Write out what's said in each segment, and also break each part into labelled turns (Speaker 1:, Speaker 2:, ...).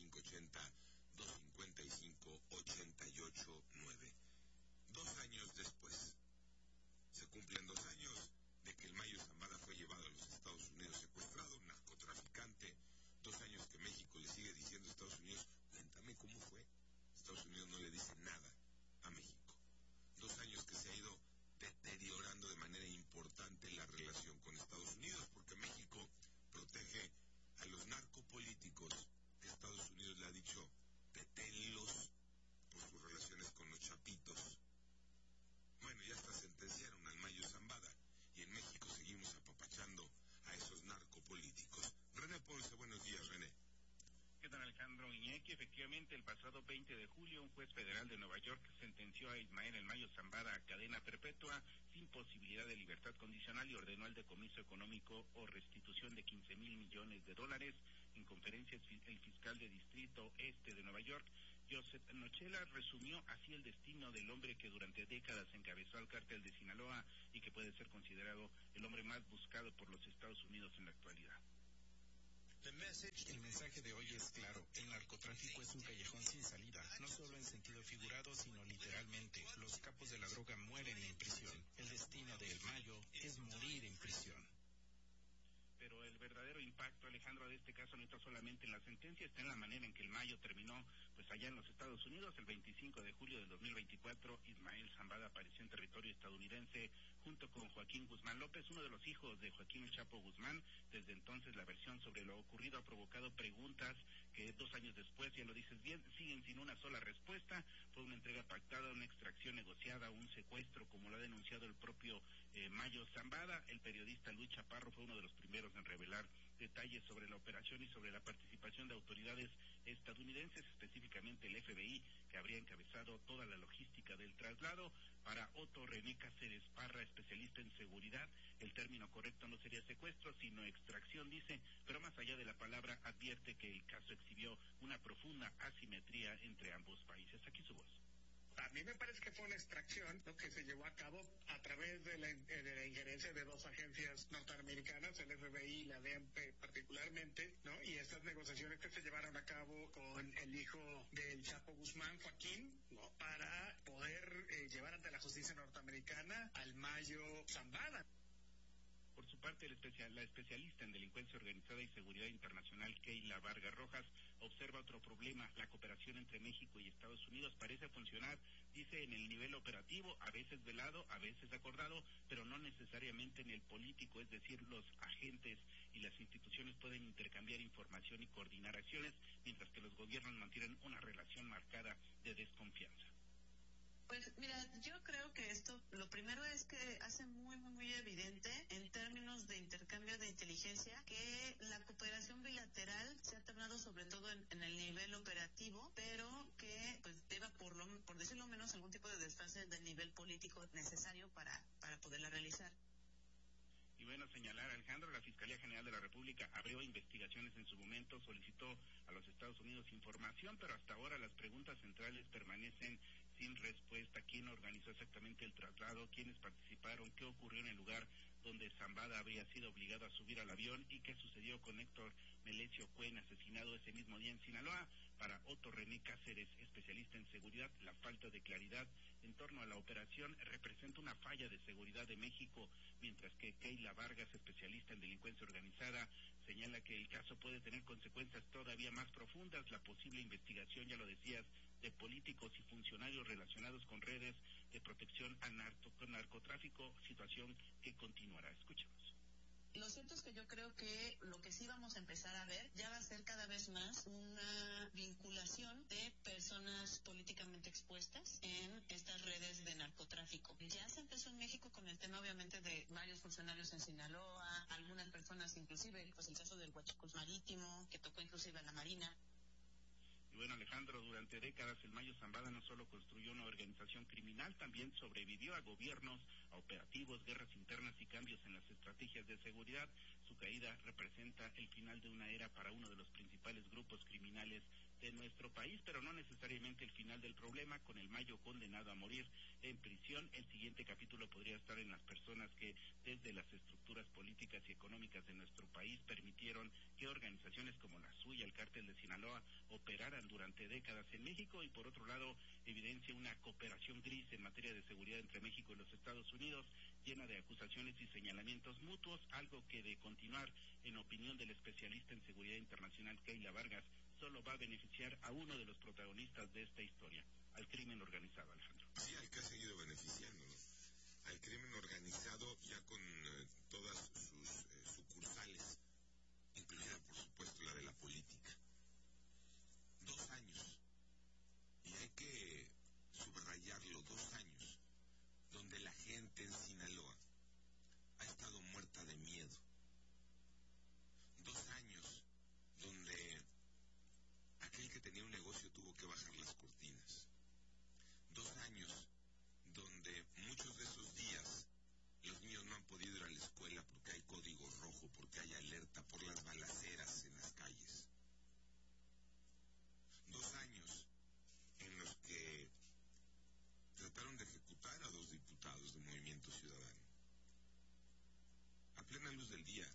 Speaker 1: 5580-255-88-9. 2 años después, se cumplen 2 años de que el Mayo Zambada fue llevado a los Estados Unidos secuestrado, un narcotraficante. 2 años que México le sigue diciendo a Estados Unidos, cuéntame cómo fue. Estados Unidos no le dice nada a México. 2 años que se ha ido deteriorando de manera importante la relación con Estados Unidos, porque México protege a los narcopolíticos. Estados Unidos le ha dicho, deténlos por sus relaciones con los chapitos. Bueno, ya hasta sentenciaron al Mayo Zambada, y en México seguimos apapachando a esos narcopolíticos. René Ponce, buenos días, René.
Speaker 2: ¿Qué tal, Alejandro Iñaki? Efectivamente, el pasado 20 de julio, un juez federal de Nueva York sentenció a Ismael El Mayo Zambada a cadena perpetua sin posibilidad de libertad condicional y ordenó el decomiso económico o restitución de $15,000 millones. En conferencia, el fiscal de Distrito Este de Nueva York, Joseph Nochela, resumió así el destino del hombre que durante décadas encabezó al cártel de Sinaloa y que puede ser considerado el hombre más buscado por los Estados Unidos en la actualidad.
Speaker 3: El mensaje de hoy es claro, el narcotráfico es un callejón sin salida, no solo en sentido figurado, sino literalmente. Los capos de la droga mueren en prisión. El destino de El Mayo es morir en prisión.
Speaker 2: Pero el verdadero impacto, Alejandro, de este caso no está solamente en la sentencia, está en la manera en que el Mayo terminó, pues allá en los Estados Unidos. El 25 de julio del 2024, Ismael Zambada apareció en territorio estadounidense junto con Joaquín Guzmán López, uno de los hijos de Joaquín El Chapo Guzmán. Desde entonces, la versión sobre lo ocurrido ha provocado preguntas que 2 años después, ya lo dices bien, siguen sin una sola respuesta. Fue una entrega pactada, una extracción negociada, un secuestro, como lo ha denunciado el propio Mayo Zambada. El periodista Luis Chaparro fue uno de los primeros en revelar detalles sobre la operación y sobre la participación de autoridades estadounidenses, específicamente el FBI, que habría encabezado toda la logística del traslado. Para Otto René Cáceres Parra, especialista en seguridad, el término correcto no sería secuestro, sino extracción, dice, pero más allá de la palabra, advierte que el caso exhibió una profunda asimetría entre ambos países. Aquí su voz.
Speaker 4: A mí me parece que fue una extracción lo que se llevó a cabo a través de la injerencia de 2 agencias norteamericanas, el FBI y la DEA particularmente, ¿no? Y estas negociaciones que se llevaron a cabo con el hijo del Chapo Guzmán, Joaquín, ¿no? Para poder llevar ante la justicia norteamericana al Mayo Zambada.
Speaker 2: Por su parte, la especialista en delincuencia organizada y seguridad internacional, Keila Vargas Rojas, observa otro problema. La cooperación entre México y Estados Unidos parece funcionar, dice, en el nivel operativo, a veces velado, a veces acordado, pero no necesariamente en el político, es decir, los agentes y las instituciones pueden intercambiar información y coordinar acciones, mientras que los gobiernos mantienen una relación marcada de desconfianza.
Speaker 5: Pues mira, yo creo que esto, lo primero es que hace muy evidente en términos de intercambio de inteligencia que la cooperación bilateral se ha tornado sobre todo en el nivel operativo, pero que pues deba por decirlo menos algún tipo de desfase del nivel político necesario para poderla realizar.
Speaker 2: Y bueno, señalar, Alejandro, la Fiscalía General de la República abrió investigaciones en su momento, solicitó a los Estados Unidos información, pero hasta ahora las preguntas centrales permanecen sin respuesta. ¿Quién organizó exactamente el traslado? ¿Quiénes participaron? ¿Qué ocurrió en el lugar donde Zambada habría sido obligado a subir al avión? ¿Y qué sucedió con Héctor Melesio Cuen, asesinado ese mismo día en Sinaloa? Para Otto René Cáceres, especialista en seguridad, la falta de claridad en torno a la operación representa una falla de seguridad de México, mientras que Keila Vargas, especialista en delincuencia organizada, señala que el caso puede tener consecuencias todavía más profundas. La posible investigación, ya lo decías, de políticos y funcionarios relacionados con redes de protección al narcotráfico, situación que continuará. Escuchamos.
Speaker 5: Lo cierto es que yo creo que lo que sí vamos a empezar a ver ya va a ser cada vez más una vinculación de personas políticamente expuestas en estas redes de narcotráfico. Ya se empezó en México con el tema obviamente de varios funcionarios en Sinaloa, algunas personas inclusive, pues el caso del Huachicol Marítimo, que tocó inclusive a la Marina.
Speaker 2: Y bueno, Alejandro, durante décadas el Mayo Zambada no solo construyó una organización criminal, también sobrevivió a gobiernos a operativos, guerras internas y cambios en las estrategias de seguridad. Su caída representa el final de una era para uno de los principales grupos criminales de nuestro país, pero no necesariamente el final del problema. Con el Mayo condenado a morir en prisión, el siguiente capítulo podría estar en las personas que desde las estructuras políticas y económicas de nuestro país permitieron que organizaciones como la suya, el Cártel de Sinaloa, operaran durante décadas en México, y por otro lado evidencia una cooperación gris en materia de seguridad entre México y los Estados Unidos, llena de acusaciones y señalamientos mutuos, algo que, de continuar en opinión del especialista en seguridad internacional Keila Vargas, solo va a beneficiar a uno de los protagonistas de esta historia, al crimen organizado, Alejandro.
Speaker 1: Sí, al que ha seguido beneficiando, ¿no? Al crimen organizado, ya con todas sus sucursales, incluida por supuesto la de la política. 2 años, y hay que subrayarlo, 2 años, donde la gente en Sinaloa ha estado muerta de miedo. 2 años donde aquel que tenía un negocio tuvo que bajar las cortinas. 2 años donde muchos de esos días los niños no han podido ir a la escuela porque hay código rojo, porque hay alerta por las balaceras en las calles. 2 años en los que trataron de ejecutar a 2 diputados de Movimiento Ciudadano a plena luz del día.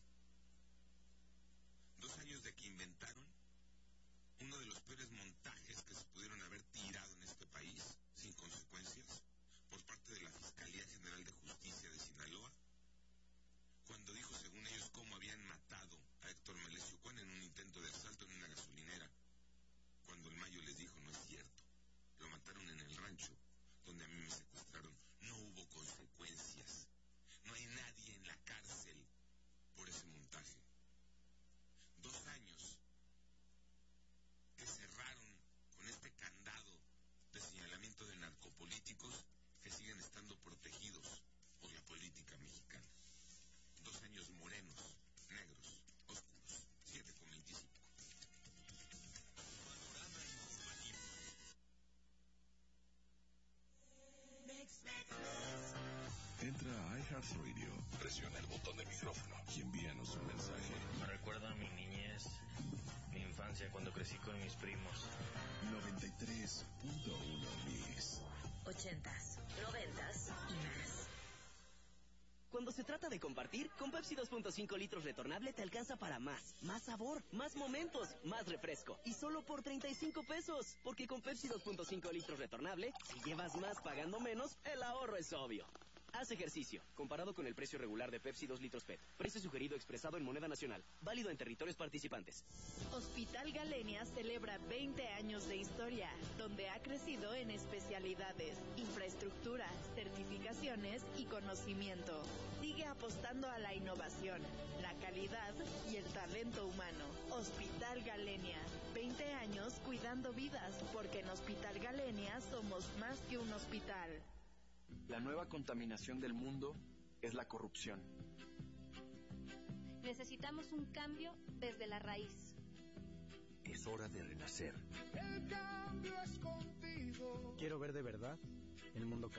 Speaker 1: 2 años de que inventaron uno de los peores montajes que se pudieron haber tirado en este país, sin consecuencias, por parte de la Fiscalía General de Justicia de Sinaloa, cuando dijo, según ellos, cómo habían matado a Héctor Melesio Cuen en un intento de asalto en una gasolinera, cuando el Mayo les dijo, no es cierto, lo mataron en el rancho donde a mí me secuestraron, no hubo consecuencias, no hay nadie en la cárcel por ese montaje. 2 años que cerraron con este candado de señalamiento de narcopolíticos que siguen estando protegidos por la política mexicana. 2 años morenos, negros, oscuros. 7:25. Panorama informativo.
Speaker 6: Entra a iHeartRadio, presiona el botón de micrófono y envíanos un mensaje.
Speaker 7: Me recuerda a mi niñez, mi infancia, cuando crecí con mis primos.
Speaker 6: 93.1 Mix.
Speaker 8: 80s, 90s y más.
Speaker 9: Cuando se trata de compartir, con Pepsi 2.5 litros retornable te alcanza para más. Más sabor, más momentos, más refresco. Y solo por 35 pesos. Porque con Pepsi 2.5 litros retornable, si llevas más pagando menos, el ahorro es obvio. Haz ejercicio. Comparado con el precio regular de Pepsi 2 litros PET. Precio sugerido expresado en moneda nacional. Válido en territorios participantes.
Speaker 10: Hospital Galenia celebra 20 años de historia, donde ha crecido en especialidades, infraestructura, certificaciones y conocimiento. Sigue apostando a la innovación, la calidad y el talento humano. Hospital Galenia. 20 años cuidando vidas, porque en Hospital Galenia somos más que un hospital.
Speaker 11: La nueva contaminación del mundo es la corrupción.
Speaker 12: Necesitamos un cambio desde la raíz.
Speaker 13: Es hora de renacer.
Speaker 14: El cambio es contigo.
Speaker 15: Quiero ver de verdad el mundo cambiar.